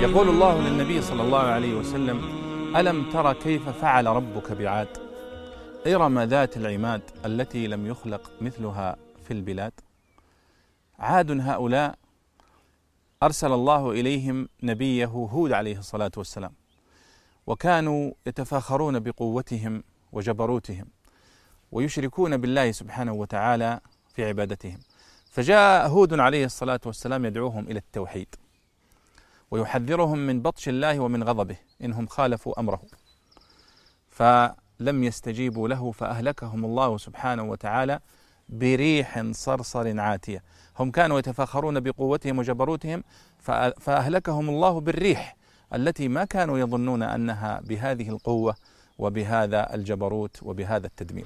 يقول الله للنبي صلى الله عليه وسلم: ألم تر كيف فعل ربك بعاد إرم ذات العماد التي لم يخلق مثلها في البلاد. عاد هؤلاء أرسل الله إليهم نبيه هود عليه الصلاة والسلام، وكانوا يتفاخرون بقوتهم وجبروتهم ويشركون بالله سبحانه وتعالى في عبادتهم. فجاء هود عليه الصلاة والسلام يدعوهم إلى التوحيد ويحذرهم من بطش الله ومن غضبه إنهم خالفوا أمره، فلم يستجيبوا له فأهلكهم الله سبحانه وتعالى بريح صرصر عاتية. هم كانوا يتفاخرون بقوتهم وجبروتهم، فأهلكهم الله بالريح التي ما كانوا يظنون أنها بهذه القوة وبهذا الجبروت وبهذا التدمير.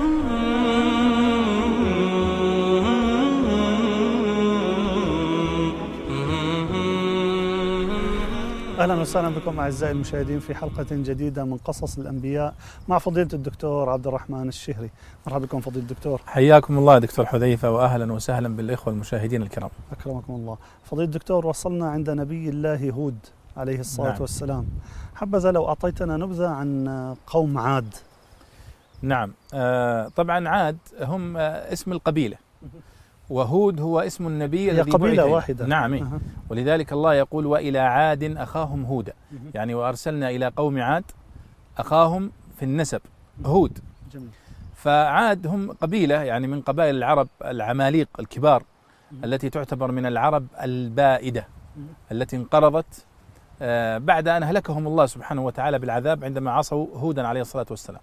أهلا وسهلا بكم أعزائي المشاهدين في حلقة جديدة من قصص الأنبياء مع فضيلة الدكتور عبد الرحمن الشهري. مرحبا بكم فضيلة الدكتور. حياكم الله دكتور حذيفة، وأهلا وسهلا بالإخوة المشاهدين الكرام. أكرمكم الله. فضيلة الدكتور، وصلنا عند نبي الله هود عليه الصلاة والسلام. حبذا لو أعطيتنا نبذة عن قوم عاد. نعم، طبعا عاد هم اسم القبيلة، وهود هو اسم النبي الذي قبيلة واحدة. نعم. ولذلك الله يقول: وإلى عاد أخاهم هودا، يعني وأرسلنا إلى قوم عاد أخاهم في النسب هود. جميل. فعاد هم قبيلة يعني من قبائل العرب العماليق الكبار التي تعتبر من العرب البائدة التي انقرضت بعد أن أهلكهم الله سبحانه وتعالى بالعذاب عندما عصوا هودا عليه الصلاة والسلام.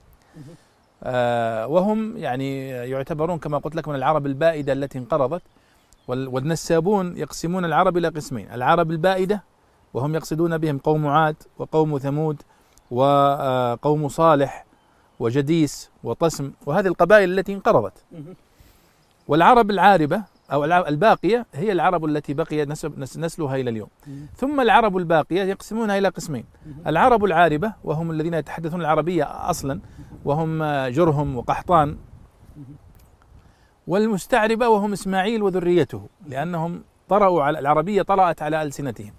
وهم يعني يعتبرون كما قلت لك من العرب البائدة التي انقرضت. والنسابون يقسمون العرب إلى قسمين: العرب البائدة وهم يقصدون بهم قوم عاد وقوم ثمود وقوم صالح وجديس وطسم، وهذه القبائل التي انقرضت. والعرب العاربة أو الباقية هي العرب التي بقي نسلها إلى اليوم. ثم العرب الباقية يقسمونها إلى قسمين: العرب العاربة وهم الذين يتحدثون العربية أصلا وهم جرهم وقحطان، والمستعربة وهم إسماعيل وذريته لأنهم طرأوا على العربية، طرأت على ألسنتهم.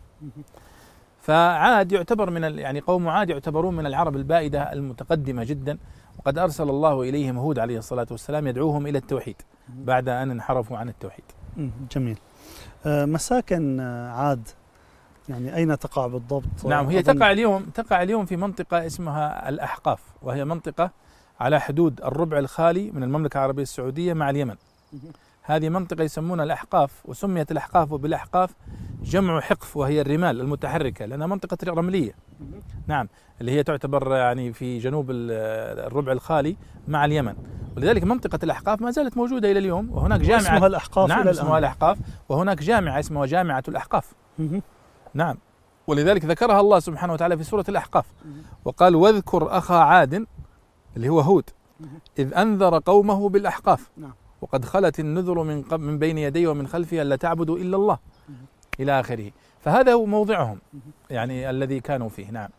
فعاد يعتبر من يعني قوم عاد يعتبرون من العرب البائدة المتقدمة جدا، وقد أرسل الله إليهم هود عليه الصلاة والسلام يدعوهم إلى التوحيد بعد أن انحرفوا عن التوحيد. جميل. مساكن عاد يعني أين تقع بالضبط؟ نعم، هي تقع اليوم في منطقة اسمها الأحقاف، وهي منطقة على حدود الربع الخالي من المملكة العربية السعودية مع اليمن. هذه منطقة يسمونها الأحقاف، وسميت الأحقاف بالأحقاف جمع حقف، وهي الرمال المتحركة لأنها منطقة رملية. نعم، اللي هي تعتبر يعني في جنوب الربع الخالي مع اليمن، ولذلك منطقة الأحقاف ما زالت موجودة إلى اليوم. وهناك جامعة اسمها الأحقاف. نعم، اسمها الأحقاف، وهناك جامعة اسمها جامعة الأحقاف. نعم، ولذلك ذكرها الله سبحانه وتعالى في سورة الأحقاف وقال: واذكر أخا عاد اللي هو هود إذ أنذر قومه بالأحقاف وقد خلت النذر من بين يديه ومن خلفه ألا تعبدوا إلا الله إلى آخره. فهذا هو موضعهم يعني الذي كانوا فيه. نعم.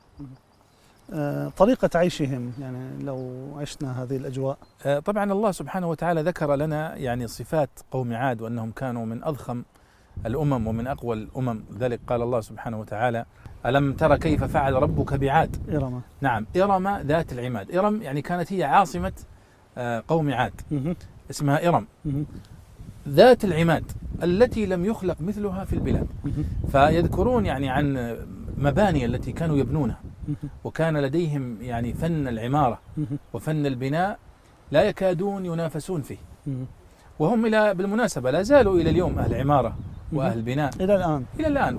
طريقة عيشهم يعني لو عشنا هذه الأجواء. طبعا الله سبحانه وتعالى ذكر لنا يعني صفات قوم عاد وأنهم كانوا من أضخم الأمم ومن أقوى الأمم. ذلك قال الله سبحانه وتعالى: ألم تر كيف فعل ربك بعاد إرم. نعم، إرم ذات العماد. إرم يعني كانت هي عاصمة قوم عاد، اسمها إرم ذات العماد التي لم يخلق مثلها في البلاد. فيذكرون يعني عن مباني التي كانوا يبنونها، وكان لديهم يعني فن العمارة وفن البناء لا يكادون ينافسون فيه. وهم بالمناسبة لا زالوا إلى اليوم أهل عمارة وأهل بناء إلى الآن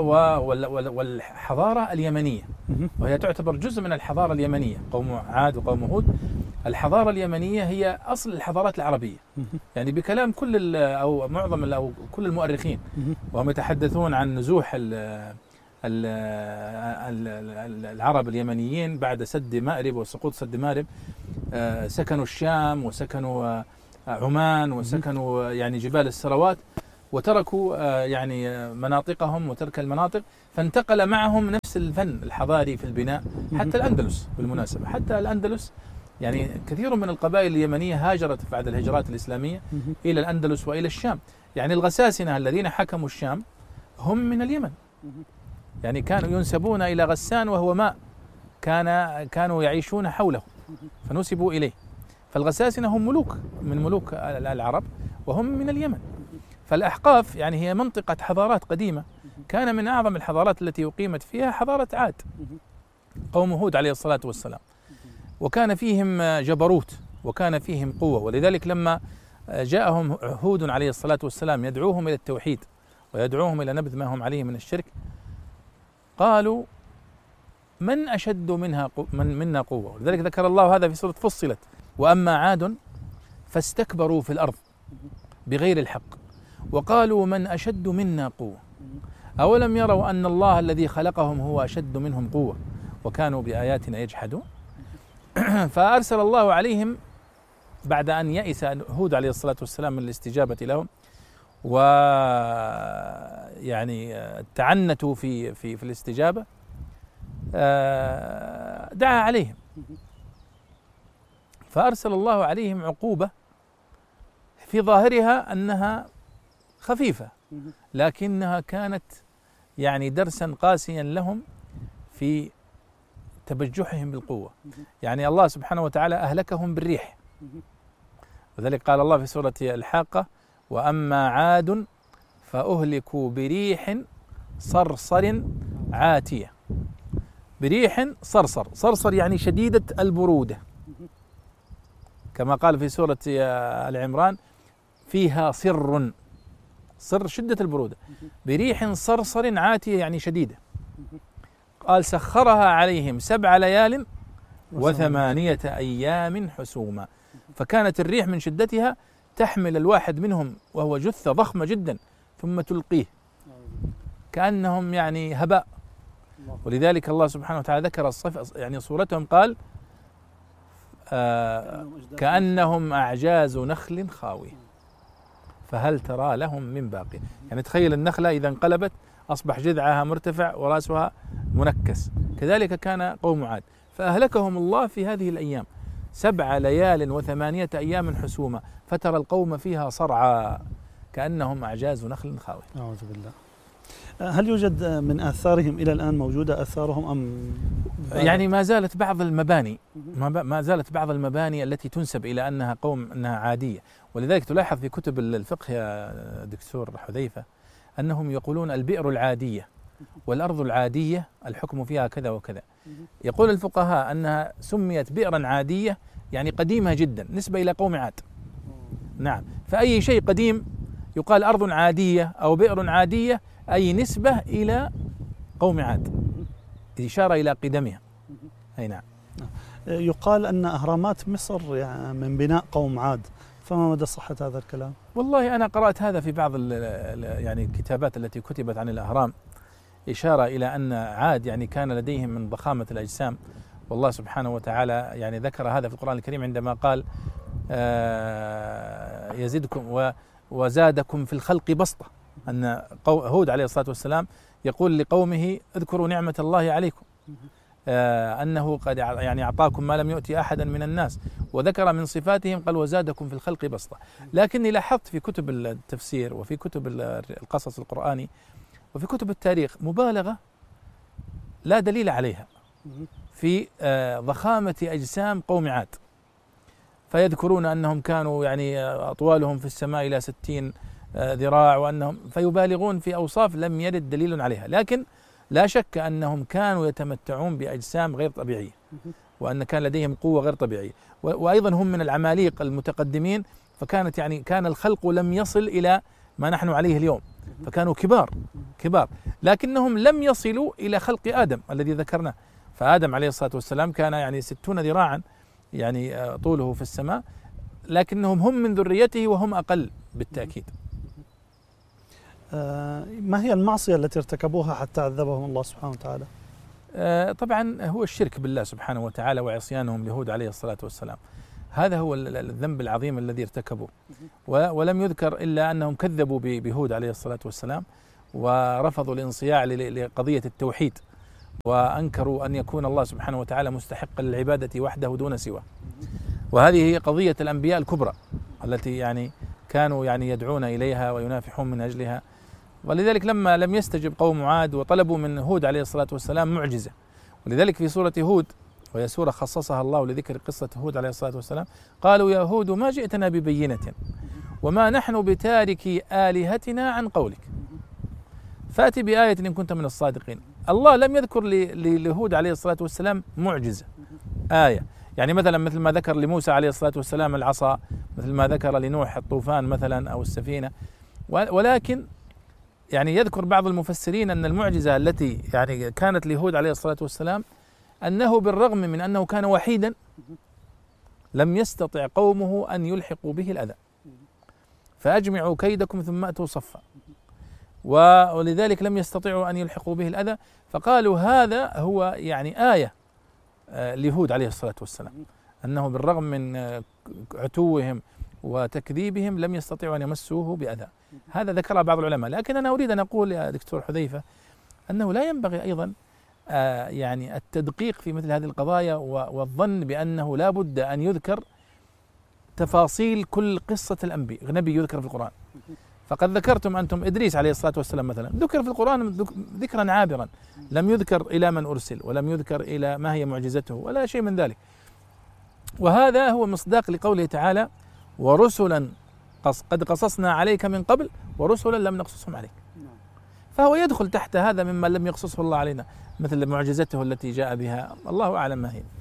والحضارة اليمنية، وهي تعتبر جزء من الحضارة اليمنية. قوم عاد وقوم هود، الحضارة اليمنية هي أصل الحضارات العربية، يعني بكلام كل أو معظم أو كل المؤرخين، وهم يتحدثون عن نزوح العرب اليمنيين بعد سد مأرب وسقوط سد مأرب. سكنوا الشام وسكنوا عمان وسكنوا يعني جبال السروات، وتركوا يعني مناطقهم وترك المناطق، فانتقل معهم نفس الفن الحضاري في البناء حتى الأندلس. بالمناسبة حتى الأندلس يعني كثير من القبائل اليمنية هاجرت بعد الهجرات الإسلامية إلى الأندلس وإلى الشام. يعني الغساسنة الذين حكموا الشام هم من اليمن، يعني كانوا ينسبون إلى غسان وهو ماء كانوا يعيشون حوله فنسبوا إليه. فالغساسنة هم ملوك من ملوك العرب وهم من اليمن. فالأحقاف يعني هي منطقة حضارات قديمة، كان من أعظم الحضارات التي أقيمت فيها حضارة عاد قوم هود عليه الصلاة والسلام، وكان فيهم جبروت وكان فيهم قوة. ولذلك لما جاءهم هود عليه الصلاة والسلام يدعوهم إلى التوحيد ويدعوهم إلى نبذ ما هم عليه من الشرك، قالوا من أشد منا قوة. ولذلك ذكر الله هذا في سورة فصلت: وأما عاد فاستكبروا في الأرض بغير الحق وقالوا من أشد منا قوة أولم يروا أن الله الذي خلقهم هو أشد منهم قوة وكانوا بآياتنا يجحدون. فأرسل الله عليهم بعد أن يئس هود عليه الصلاة والسلام من الاستجابة لهم ويعني تعنتوا في الاستجابة، دعا عليهم فأرسل الله عليهم عقوبة في ظاهرها أنها خفيفة، لكنها كانت يعني درسا قاسيا لهم في تبجحهم بالقوة. يعني الله سبحانه وتعالى أهلكهم بالريح، وذلك قال الله في سورة الحاقة: وأما عاد فأهلكوا بريح صرصر عاتية. بريح صرصر يعني شديدة البرودة، كما قال في سورة العمران: فيها صر شدة البرودة. بريح صرصر عاتية يعني شديدة. قال: سخرها عليهم 7 ليال و8 أيام حسوما. فكانت الريح من شدتها تحمل الواحد منهم وهو جثة ضخمة جدا ثم تلقيه كأنهم يعني هباء. ولذلك الله سبحانه وتعالى ذكر يعني صورتهم، قال: كأنهم أعجاز نخل خاوية فهل ترى لهم من باقي. يعني تخيل النخلة إذا انقلبت أصبح جذعها مرتفع ورأسها منكس. كذلك كان قوم عاد، فأهلكهم الله في هذه الأيام 7 ليال و8 أيام حسوما، فترى القوم فيها صرعى كأنهم أعجاز نخل خاوية. أعوذ بالله. هل يوجد من آثارهم إلى الآن موجودة آثارهم أم؟ يعني ما زالت بعض المباني التي تنسب إلى أنها قوم أنها عادية. ولذلك تلاحظ في كتب الفقه يا دكتور حذيفة أنهم يقولون البئر العادية والأرض العادية الحكم فيها كذا وكذا. يقول الفقهاء أنها سميت بئرا عادية يعني قديمة جدا نسبة إلى قوم عاد. نعم، فأي شيء قديم يقال أرض عادية أو بئر عادية، أي نسبة إلى قوم عاد، إشارة إلى قدمها. أي نعم. يقال أن أهرامات مصر يعني من بناء قوم عاد، فما مدى صحة هذا الكلام؟ والله أنا قرأت هذا في بعض يعني الكتابات التي كتبت عن الأهرام، إشارة إلى أن عاد يعني كان لديهم من ضخامة الأجسام. والله سبحانه وتعالى يعني ذكر هذا في القرآن الكريم عندما قال: يزدكم وزادكم في الخلق بسطة. أن هود عليه الصلاة والسلام يقول لقومه: اذكروا نعمة الله عليكم أنه قد يعني أعطاكم ما لم يؤتي أحدا من الناس. وذكر من صفاتهم قال: وزادكم في الخلق بسطة. لكني لاحظت في كتب التفسير وفي كتب القصص القرآني وفي كتب التاريخ مبالغة لا دليل عليها في ضخامة أجسام قوم عاد. فيذكرون أنهم كانوا يعني أطوالهم في السماء إلى 60 ذراع، وأنهم فيبالغون في أوصاف لم يرد دليل عليها. لكن لا شك أنهم كانوا يتمتعون بأجسام غير طبيعية، وأن كان لديهم قوة غير طبيعية، وأيضا هم من العماليق المتقدمين، فكانت يعني كان الخلق لم يصل إلى ما نحن عليه اليوم، فكانوا كبار، لكنهم لم يصلوا إلى خلق آدم الذي ذكرناه. فآدم عليه الصلاة والسلام كان يعني 60 ذراعا يعني طوله في السماء، لكنهم هم من ذريته وهم أقل بالتأكيد. ما هي المعصية التي ارتكبوها حتى عذبهم الله سبحانه وتعالى؟ طبعا هو الشرك بالله سبحانه وتعالى وعصيانهم لهود عليه الصلاة والسلام. هذا هو الذنب العظيم الذي ارتكبوه، ولم يذكر إلا أنهم كذبوا بهود عليه الصلاة والسلام ورفضوا الانصياع لقضية التوحيد، وأنكروا أن يكون الله سبحانه وتعالى مستحقا للعبادة وحده دون سواه. وهذه هي قضية الأنبياء الكبرى التي يعني كانوا يعني يدعون إليها وينافحون من أجلها. ولذلك لما لم يستجب قوم عاد وطلبوا من هود عليه الصلاة والسلام معجزة، ولذلك في سورة هود، وهي سورة خصصها الله لذكر قصة هود عليه الصلاة والسلام، قالوا يا هود ما جئتنا ببينة وما نحن بتاركي آلهتنا عن قولك فأتي بآية إن كنت من الصادقين. الله لم يذكر لهود عليه الصلاة والسلام معجزة آية، يعني مثل ما ذكر لموسى عليه الصلاة والسلام العصا، مثل ما ذكر لنوح الطوفان مثلا أو السفينة، ولكن يعني يذكر بعض المفسرين أن المعجزة التي يعني كانت لهود عليه الصلاة والسلام أنه بالرغم من أنه كان وحيدا لم يستطع قومه أن يلحقوا به الأذى، فأجمعوا كيدكم ثم أتوا صفا، ولذلك لم يستطيعوا أن يلحقوا به الأذى، فقالوا هذا هو يعني آية لهود عليه الصلاة والسلام، أنه بالرغم من عتوهم وتكذيبهم لم يستطيعوا أن يمسوه بأذى. هذا ذكر بعض العلماء، لكن أنا أريد أن أقول يا دكتور حذيفة أنه لا ينبغي أيضا يعني التدقيق في مثل هذه القضايا والظن بأنه لا بد أن يذكر تفاصيل كل قصة النبي يذكر في القرآن. فقد ذكرتم أنتم إدريس عليه الصلاة والسلام مثلا ذكر في القرآن ذكرا عابرا، لم يذكر إلى من أرسل ولم يذكر إلى ما هي معجزته ولا شيء من ذلك، وهذا هو مصداق لقوله تعالى ورسلا قد قصصنا عليك من قبل ورسلا لم نقصصهم عليك، فهو يدخل تحت هذا مما لم يقصصه الله علينا، مثل معجزته التي جاء بها الله أعلم ما هي.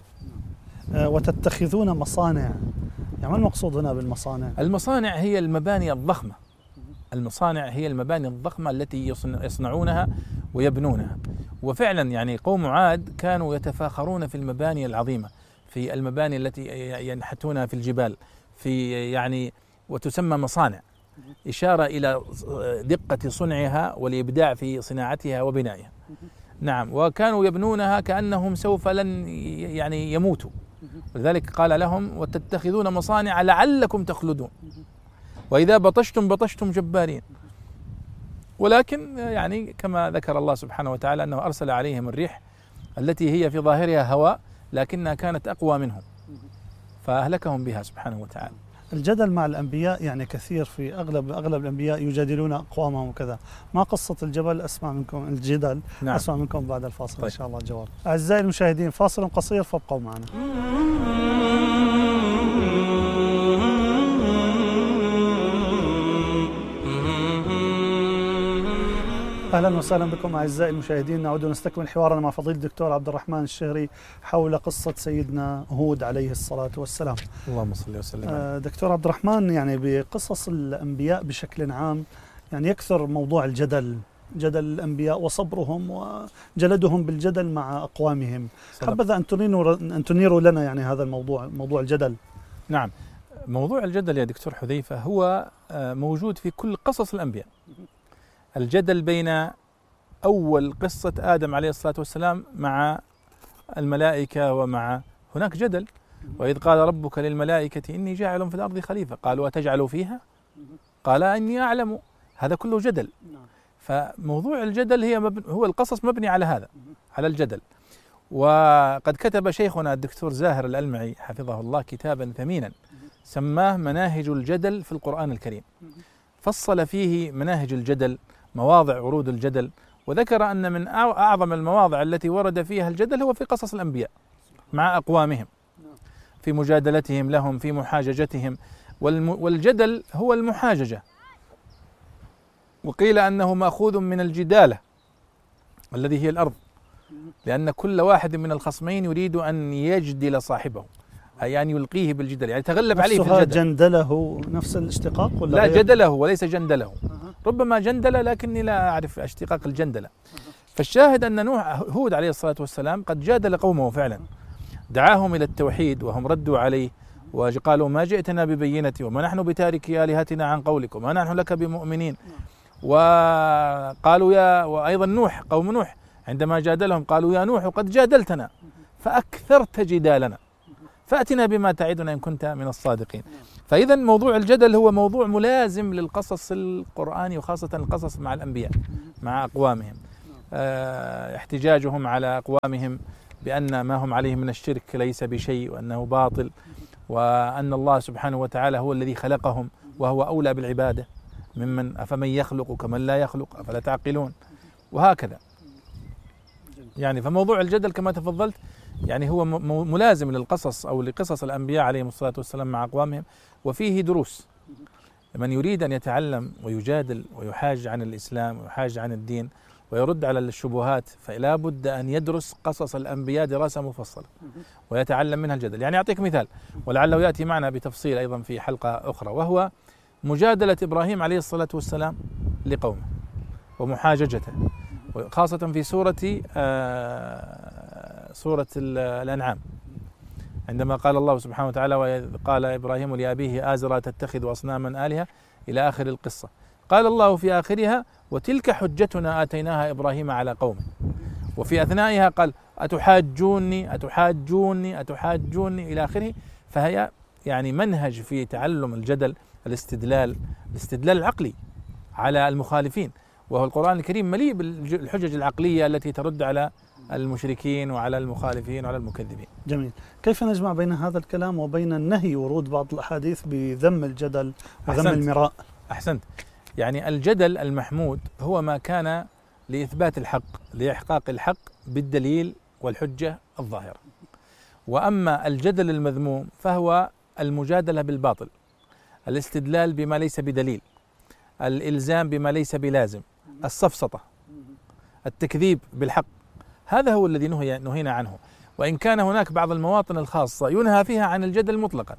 وتتخذون مصانع، يعني ما المقصود هنا بالمصانع؟ المصانع هي المباني الضخمة، المصانع هي المباني الضخمة التي يصنعونها ويبنونها، وفعلا يعني قوم عاد كانوا يتفاخرون في المباني العظيمة، في المباني التي ينحتونها في الجبال، في يعني وتسمى مصانع، إشارة إلى دقة صنعها والإبداع في صناعتها وبنائها. نعم، وكانوا يبنونها كأنهم سوف لن يعني يموتوا، ولذلك قال لهم وتتخذون مصانع لعلكم تخلدون وإذا بطشتم جبارين. ولكن يعني كما ذكر الله سبحانه وتعالى أنه أرسل عليهم الريح التي هي في ظاهرها هواء لكنها كانت أقوى منهم فأهلكهم بها سبحانه وتعالى. الجدل مع الأنبياء يعني كثير، في أغلب الأنبياء يجادلون أقوامهم وكذا. ما قصة الجدل؟ أسمع منكم بعد الفاصل. طيب. إن شاء الله الجواب. أعزائي المشاهدين فاصل قصير فابقوا معنا. أهلا وسهلا بكم أعزائي المشاهدين، نعود نستكمل حوارنا مع فضيلة الدكتور عبد الرحمن الشهري حول قصة سيدنا هود عليه الصلاة والسلام. اللهم صل وسلم. دكتور عبد الرحمن، يعني بقصص الأنبياء بشكل عام يعني يكثر موضوع جدل الأنبياء وصبرهم وجلدهم بالجدل مع أقوامهم. حبذا أن تنيروا لنا يعني هذا الموضوع، موضوع الجدل. نعم، موضوع الجدل يا دكتور حذيفة هو موجود في كل قصص الأنبياء. الجدل بين أول قصة آدم عليه الصلاة والسلام مع الملائكة، ومع هناك جدل وإذ قال ربك للملائكة إني جاعل في الأرض خليفة قالوا أتجعل فيها قال إني أعلم. هذا كله جدل. فموضوع الجدل هو القصص مبني على هذا، على الجدل. وقد كتب شيخنا الدكتور زاهر الألمعي حفظه الله كتابا ثمينا سماه مناهج الجدل في القرآن الكريم، فصل فيه مناهج الجدل، مواضع ورود الجدل، وذكر أن من أعظم المواضع التي ورد فيها الجدل هو في قصص الأنبياء مع أقوامهم، في مجادلتهم لهم، في محاججتهم. والجدل هو المحاججة، وقيل أنه مأخوذ من الجدالة الذي هي الأرض، لأن كل واحد من الخصمين يريد أن يجدل صاحبه، أي أن يلقيه بالجدل، يعني يتغلب عليه في الجدل. جندله نفس الاشتقاق ولا لا، جدله وليس جندله. ربما جندل لكني لا أعرف اشتقاق الجندلة. فالشاهد أن هود عليه الصلاة والسلام قد جادل قومه فعلا، دعاهم إلى التوحيد وهم ردوا عليه وقالوا ما جئتنا ببينة وما نحن بتاركي آلهتنا عن قولك وما نحن لك بمؤمنين. وقالوا وأيضا نوح، قوم نوح عندما جادلهم قالوا يا نوح قد جادلتنا فأكثرت جدالنا فأتنا بما تعدنا إن كنت من الصادقين. فإذا موضوع الجدل هو موضوع ملازم للقصص القرآني، وخاصة القصص مع الأنبياء مع أقوامهم، احتجاجهم على أقوامهم بأن ما هم عليه من الشرك ليس بشيء وأنه باطل، وأن الله سبحانه وتعالى هو الذي خلقهم وهو أولى بالعبادة، ممن أفمن يخلق كمن لا يخلق أفلا تعقلون، وهكذا. يعني فموضوع الجدل كما تفضلت يعني هو ملازم للقصص أو لقصص الأنبياء عليهم الصلاة والسلام مع أقوامهم، وفيه دروس. من يريد أن يتعلم ويجادل ويحاج عن الإسلام ويحاج عن الدين ويرد على الشبهات فلا بد أن يدرس قصص الأنبياء دراسة مفصلة ويتعلم منها الجدل. يعني أعطيك مثال ولعله يأتي معنا بتفصيل أيضا في حلقة أخرى، وهو مجادلة إبراهيم عليه الصلاة والسلام لقومه ومحاججته، خاصة في سورة الأنعام، عندما قال الله سبحانه وتعالى: وإذ قال إبراهيم لأبيه آزر تتخذ أصناما آلهة إلى آخر القصة. قال الله في آخرها: وتلك حجتنا آتيناها إبراهيم على قومه. وفي أثنائها قال: أتحاجوني أتحاجوني أتحاجوني إلى آخره. فهي يعني منهج في تعلم الجدل، الاستدلال العقلي على المخالفين، وهو القرآن الكريم مليء بالحجج العقلية التي ترد على المشركين وعلى المخالفين وعلى المكذبين. جميل. كيف نجمع بين هذا الكلام وبين النهي ورود بعض الأحاديث بذم الجدل وذم المراء؟ أحسنت. يعني الجدل المحمود هو ما كان لإثبات الحق، لإحقاق الحق بالدليل والحجة الظاهرة. وأما الجدل المذموم فهو المجادلة بالباطل، الاستدلال بما ليس بدليل، الإلزام بما ليس بلازم، السفسطة، التكذيب بالحق. هذا هو الذي نهينا عنه، وإن كان هناك بعض المواطن الخاصة ينهى فيها عن الجدل مطلقا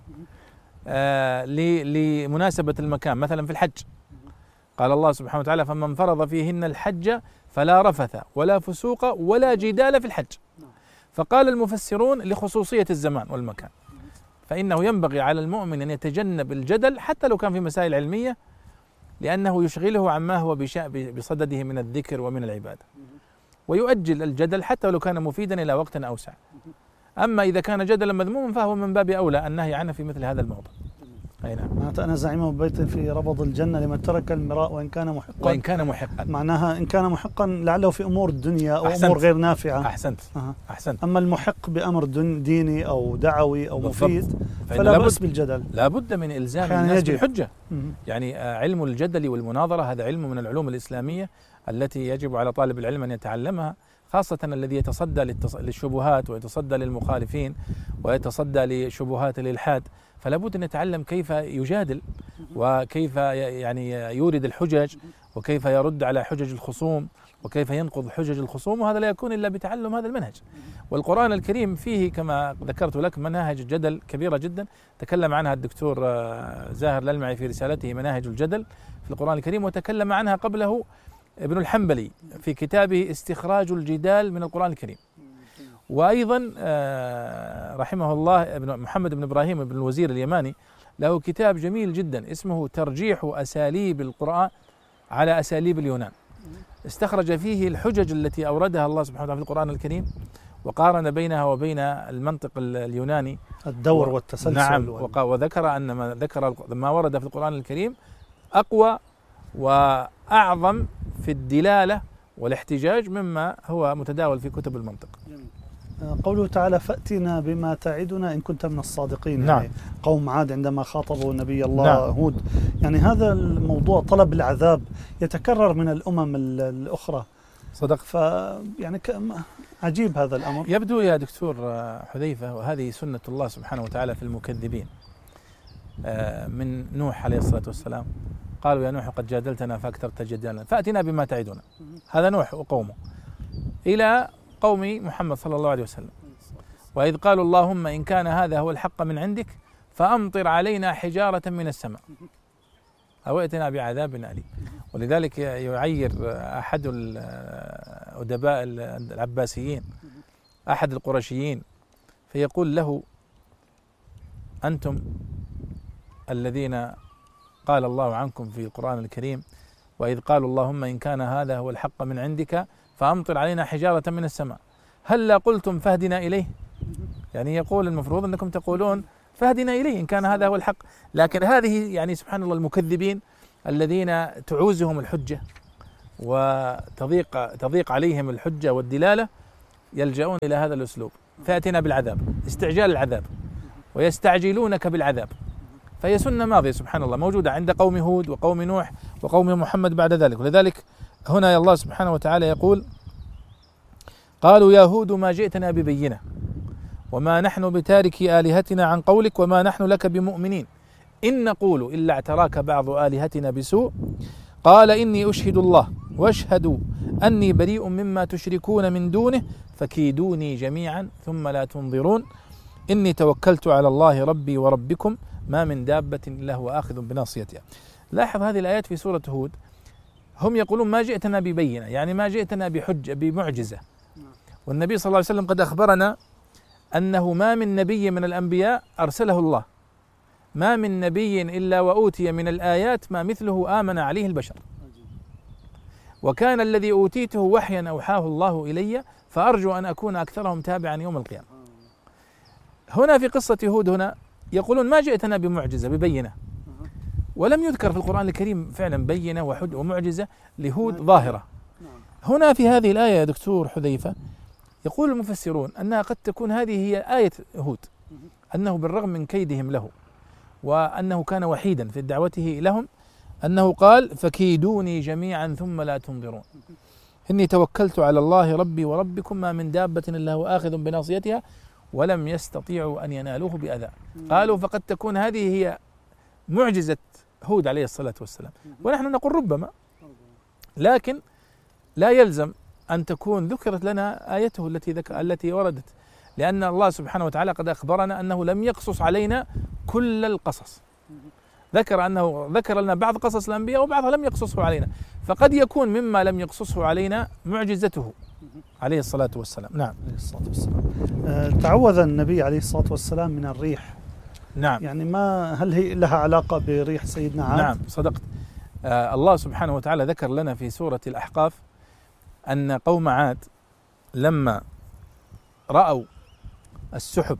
لمناسبة المكان. مثلا في الحج قال الله سبحانه وتعالى: فمن فرض فيهن الحج فلا رفث ولا فسوق ولا جدال في الحج. فقال المفسرون لخصوصية الزمان والمكان، فإنه ينبغي على المؤمن أن يتجنب الجدل حتى لو كان في مسائل علمية، لأنه يشغله عما هو بصدده من الذكر ومن العبادة، ويؤجل الجدل حتى لو كان مفيدا إلى وقت أوسع. أما إذا كان جدلا مذموما فهو من باب أولى النهي عنه في مثل هذا الموضوع. أي نعم. أنا زعيم بيت في ربض الجنة لمن ترك المراء وإن كان محقا. معناها إن كان محقا لعله في أمور الدنيا أو أمور غير نافعة. أحسنت. أما المحق بأمر ديني أو دعوي أو مفيد فلا بأس بالجدل. لا بد من إلزام الناس بالحجة. يعني علم الجدل والمناظرة هذا علم من العلوم الإسلامية التي يجب على طالب العلم أن يتعلمها، خاصة الذي يتصدى للشبهات ويتصدى للمخالفين ويتصدى لشبهات الإلحاد. فلا بد أن يتعلم كيف يجادل وكيف يعني يورد الحجج وكيف يرد على حجج الخصوم وكيف ينقض حجج الخصوم، وهذا لا يكون إلا بتعلم هذا المنهج. والقرآن الكريم فيه كما ذكرت لك مناهج جدل كبيرة جدا، تكلم عنها الدكتور زاهر الألمعي في رسالته مناهج الجدل في القرآن الكريم، وتكلم عنها قبله ابن الحنبلي في كتابه استخراج الجدال من القرآن الكريم. وأيضا رحمه الله ابن محمد بن إبراهيم بن الوزير اليماني له كتاب جميل جدا اسمه ترجيح أساليب القرآن على أساليب اليونان، استخرج فيه الحجج التي أوردها الله سبحانه وتعالى في القرآن الكريم وقارن بينها وبين المنطق اليوناني الدور والتسلسل. نعم. وذكر أن ما ورد في القرآن الكريم أقوى وأعظم في الدلالة والاحتجاج مما هو متداول في كتب المنطق. قوله تعالى: فأتنا بما تعدنا إن كنت من الصادقين. نعم. يعني قوم عاد عندما خاطبوا نبي الله نعم. هود، يعني هذا الموضوع طلب العذاب يتكرر من الأمم الأخرى. صدق. يعني عجيب هذا الأمر. يبدو يا دكتور حذيفة، وهذه سنة الله سبحانه وتعالى في المكذبين، من نوح عليه الصلاة والسلام قالوا: يا نوح قد جادلتنا فأكثرت جدالنا فأتنا بما تعدنا. هذا نوح وقومه. إلى قوم محمد صلى الله عليه وسلم: وإذ قالوا اللهم إن كان هذا هو الحق من عندك فأمطر علينا حجارة من السماء أو ائتنا بعذاب أليم. ولذلك يعير أحد الأدباء العباسيين أحد القرشيين فيقول له: أنتم الذين قال الله عنكم في القرآن الكريم: وإذ قالوا اللهم إن كان هذا هو الحق من عندك فأمطر علينا حجارة من السماء هلا قلتم فاهدنا إليه. يعني يقول المفروض أنكم تقولون فاهدنا إليه إن كان هذا هو الحق، لكن هذه يعني سبحان الله المكذبين الذين تعوزهم الحجة وتضيق عليهم الحجة والدلالة يلجؤون إلى هذا الأسلوب: فأتنا بالعذاب، استعجال العذاب، ويستعجلونك بالعذاب. فهي سنة ماضية سبحان الله، موجودة عند قوم هود وقوم نوح وقوم محمد بعد ذلك. ولذلك هنا الله سبحانه وتعالى يقول: قالوا يا هود ما جئتنا ببينة وما نحن بتاركي آلهتنا عن قولك وما نحن لك بمؤمنين إن نقول إلا اعتراك بعض آلهتنا بسوء قال إني أشهد الله واشهدوا أني بريء مما تشركون من دونه فكيدوني جميعا ثم لا تنظرون إني توكلت على الله ربي وربكم ما من دابة إلا هو آخذ بناصيتها. لاحظ هذه الآيات في سورة هود، هم يقولون ما جئتنا ببينة، يعني ما جئتنا بحجة بمعجزة، والنبي صلى الله عليه وسلم قد أخبرنا أنه ما من نبي من الأنبياء أرسله الله، ما من نبي إلا وأوتي من الآيات ما مثله آمن عليه البشر، وكان الذي أوتيته وحيا أوحاه الله إلي فأرجو أن أكون أكثرهم تابعا يوم القيامة. هنا في قصة هود هنا يقولون ما جئتنا بمعجزة ببينة، ولم يذكر في القرآن الكريم فعلا بينة ومعجزة لهود ظاهرة. هنا في هذه الآية يا دكتور حذيفة يقول المفسرون أنها قد تكون هذه هي آية هود، أنه بالرغم من كيدهم له وأنه كان وحيدا في دعوته لهم أنه قال فكيدوني جميعا ثم لا تنظرون إني توكلت على الله ربي وربكم ما من دابة إلا هو آخذ بناصيتها ولم يستطيعوا أن ينالوه بأذى. قالوا فقد تكون هذه هي معجزة هود عليه الصلاة والسلام، ونحن نقول ربما، لكن لا يلزم أن تكون ذكرت لنا آيته التي وردت، لأن الله سبحانه وتعالى قد أخبرنا أنه لم يقصص علينا كل القصص، ذكر لنا بعض قصص الأنبياء وبعضها لم يقصصه علينا، فقد يكون مما لم يقصصه علينا معجزته عليه الصلاة والسلام. نعم عليه الصلاة والسلام. تعوذ النبي عليه الصلاة والسلام من الريح. نعم. يعني هل هي لها علاقة بريح سيدنا عاد؟ نعم صدقت. الله سبحانه وتعالى ذكر لنا في سورة الأحقاف أن قوم عاد لما رأوا السحب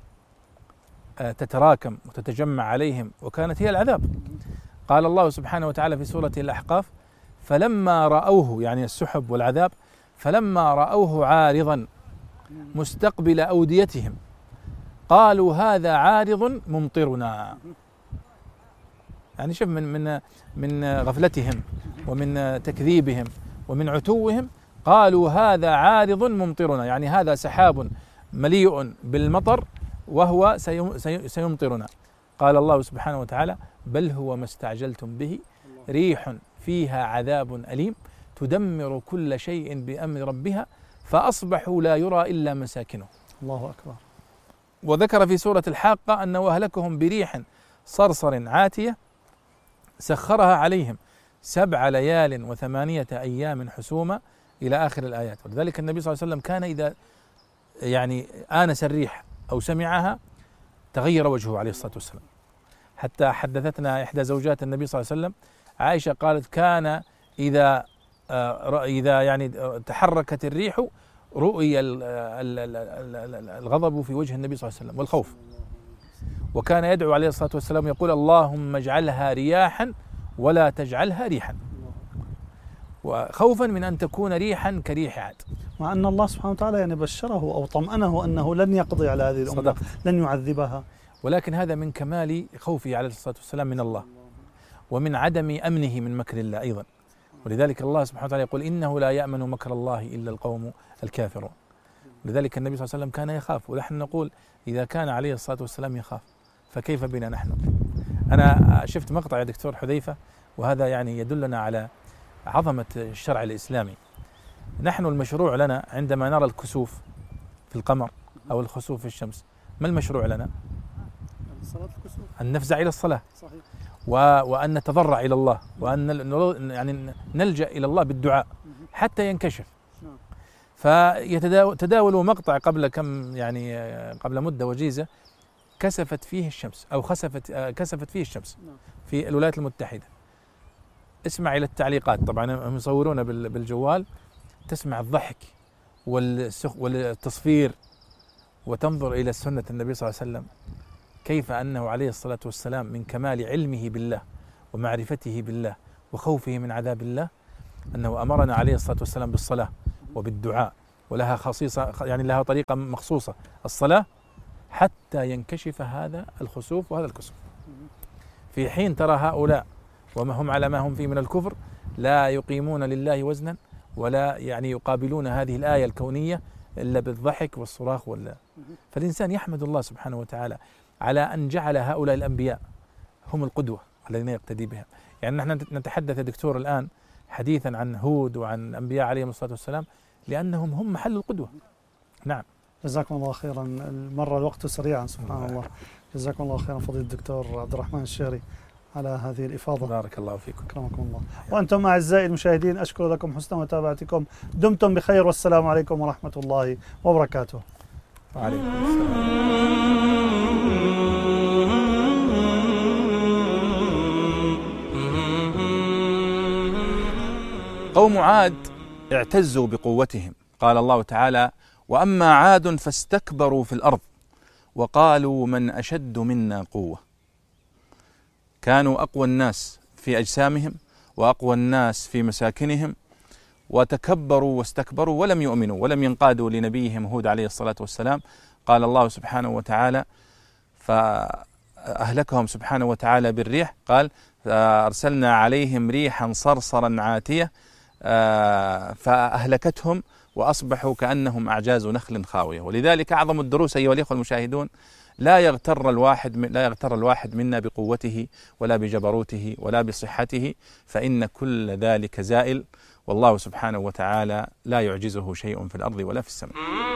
تتراكم وتتجمع عليهم وكانت هي العذاب، قال الله سبحانه وتعالى في سورة الأحقاف فلما رأوه، يعني السحب والعذاب، فلما رأوه عارضا مستقبل أوديتهم قالوا هذا عارض ممطرنا. يعني شوف من غفلتهم ومن تكذيبهم ومن عتوهم، قالوا هذا عارض ممطرنا، يعني هذا سحاب مليء بالمطر وهو سيمطرنا. قال الله سبحانه وتعالى بل هو ما استعجلتم به ريح فيها عذاب أليم تدمر كل شيء بأمر ربها فأصبحوا لا يرى إلا مساكنه. الله أكبر. وذكر في سورة الحاقة أنه أهلكهم بريح صرصر عاتية سخرها عليهم 7 ليال و8 أيام حسوما إلى آخر الآيات. ولذلك النبي صلى الله عليه وسلم كان إذا يعني آنس الريح أو سمعها تغير وجهه عليه الصلاة والسلام، حتى حدثتنا إحدى زوجات النبي صلى الله عليه وسلم عائشة قالت كان إذا يعني تحركت الريح رؤي الغضب في وجه النبي صلى الله عليه وسلم والخوف، وكان يدعو عليه الصلاة والسلام يقول اللهم اجعلها رياحا ولا تجعلها ريحا، وخوفا من أن تكون ريحا كريح عاد. مع أن الله سبحانه وتعالى يعني بشره أو طمأنه أنه لن يقضي على هذه الأمة، لن يعذبها، ولكن هذا من كمال خوفه عليه الصلاة والسلام من الله ومن عدم أمنه من مكر الله أيضا. ولذلك الله سبحانه وتعالى يقول إنه لا يأمن مكر الله إلا القوم الكافرون. لذلك النبي صلى الله عليه وسلم كان يخاف، ونحن نقول إذا كان عليه الصلاة والسلام يخاف فكيف بنا نحن؟ أنا شفت مقطع يا دكتور حذيفة، وهذا يعني يدلنا على عظمة الشرع الإسلامي. نحن المشروع لنا عندما نرى الكسوف في القمر أو الخسوف في الشمس، ما المشروع لنا؟ صلاة الكسوف، أن نفزع إلى الصلاة، صحيح، وأن نتضرع إلى الله، وأن يعني نلجأ إلى الله بالدعاء حتى ينكشف. فتداولوا مقطع قبل كم يعني قبل مدة وجيزة كسفت فيه الشمس أو كسفت فيه الشمس في الولايات المتحدة. اسمع إلى التعليقات، طبعا هم يصورون بالجوال، تسمع الضحك والتصفير، وتنظر إلى سنة النبي صلى الله عليه وسلم كيف أنه عليه الصلاة والسلام من كمال علمه بالله ومعرفته بالله وخوفه من عذاب الله أنه أمرنا عليه الصلاة والسلام بالصلاة وبالدعاء، ولها خصيصة يعني لها طريقة مخصوصة الصلاة حتى ينكشف هذا الخسوف وهذا الكسوف. في حين ترى هؤلاء وما هم على ما هم فيه من الكفر لا يقيمون لله وزنا ولا يعني يقابلون هذه الآية الكونية إلا بالضحك والصراخ فالإنسان يحمد الله سبحانه وتعالى على أن جعل هؤلاء الأنبياء هم القدوة الذين يقتدي بهم. يعني نحن نتحدث يا دكتور الآن حديثا عن هود وعن أنبياء عليهم الصلاة والسلام لأنهم هم محل القدوة. نعم. جزاكم الله خيرا. المرة الوقت سريعا سبحان الله. جزاكم الله خيرا فضيلة الدكتور عبد الرحمن الشهري على هذه الإفاضة. بارك الله فيكم. أكرمكم الله. وأنتم أعزائي المشاهدين أشكر لكم حسن متابعتكم. دمتم بخير والسلام عليكم ورحمة الله وبركاته. وعليكم السلام. قوم عاد اعتزوا بقوتهم. قال الله تعالى: وأما عاد فاستكبروا في الأرض وقالوا من أشد منا قوة. كانوا أقوى الناس في أجسامهم وأقوى الناس في مساكنهم، وتكبروا واستكبروا ولم يؤمنوا ولم ينقادوا لنبيهم هود عليه الصلاة والسلام. قال الله سبحانه وتعالى: فأهلكهم سبحانه وتعالى بالريح. قال: فأرسلنا عليهم ريحا صرصرا عاتية فأهلكتهم وأصبحوا كأنهم أعجاز نخل خاوية. ولذلك أعظم الدروس أيها الإخوة المشاهدون لا يغتر الواحد منا بقوته ولا بجبروته ولا بصحته، فإن كل ذلك زائل، والله سبحانه وتعالى لا يعجزه شيء في الأرض ولا في السماء.